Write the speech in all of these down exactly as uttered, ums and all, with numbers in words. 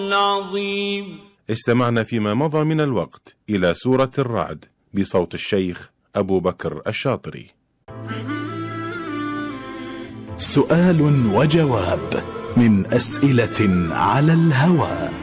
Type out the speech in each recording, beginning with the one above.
العظيم. استمعنا فيما مضى من الوقت إلى سورة الرعد بصوت الشيخ أبو بكر الشاطري. سؤال وجواب من أسئلة على الهواء.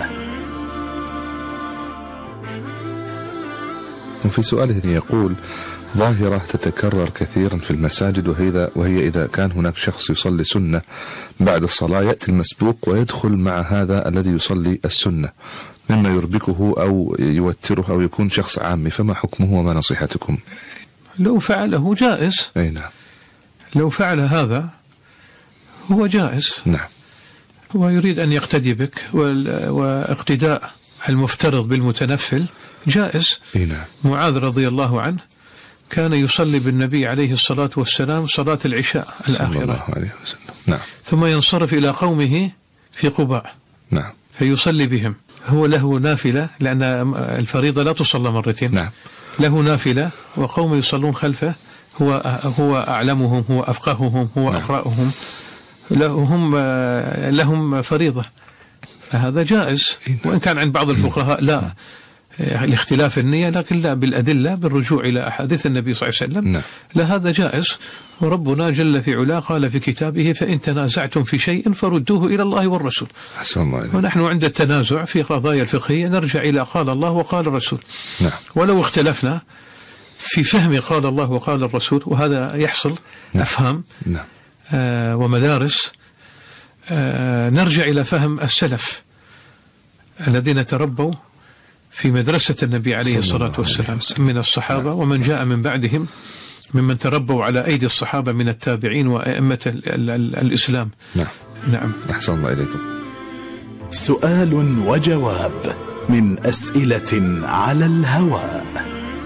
في سؤاله يقول: ظاهرة تتكرر كثيرا في المساجد، وهي, وهي إذا كان هناك شخص يصلي سنة بعد الصلاة يأتي المسبوق ويدخل مع هذا الذي يصلي السنة، مما يربكه أو يوتره أو يكون شخص عامي، فما حكمه وما نصيحتكم؟ لو فعله جائز. أي نعم. لو فعل هذا هو جائز. نعم. هو يريد أن يقتدي بك، واقتداء المفترض بالمتنفل جائز. أي نعم. معاذ رضي الله عنه كان يصلي بالنبي عليه الصلاة والسلام صلاة العشاء الآخرة صلى الله عليه وسلم. نعم. ثم ينصرف إلى قومه في قباء. نعم. فيصلي بهم. هو له نافلة، لأن الفريضة لا تصلى مرتين. نعم. له نافلة وقوم يصلون خلفه، هو هو أعلمهم، هو أفقههم، هو نعم. أقرأهم، لهم لهم فريضة، فهذا جائز. وإن كان عند بعض الفقهاء لا، لاختلاف النية، لكن لا، بالأدلة، بالرجوع إلى أحاديث النبي صلى الله عليه وسلم. نعم. لا، هذا جائز. وربنا جل في علاه قال في كتابه: فإن تنازعتم في شيء فردوه إلى الله والرسول. أحسن الله إليك. ونحن عند التنازع في قضايا الفقهية نرجع إلى قال الله وقال الرسول. نعم. ولو اختلفنا في فهم قال الله وقال الرسول، وهذا يحصل. نعم. أفهام. نعم. آه ومدارس، آه نرجع إلى فهم السلف الذين تربوا في مدرسة النبي عليه الصلاة والسلام من الصحابة ومن جاء من بعدهم ممن تربوا على أيدي الصحابة من التابعين وأئمة ال ال الإسلام. نعم. نعم. أحسن الله إليكم. سؤال وجواب من أسئلة على الهواء.